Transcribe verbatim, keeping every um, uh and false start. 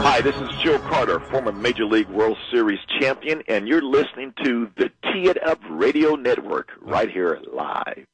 Hi, this is Joe Carter, former Major League World Series champion, and you're listening to the Tee It Up Radio Network right here live.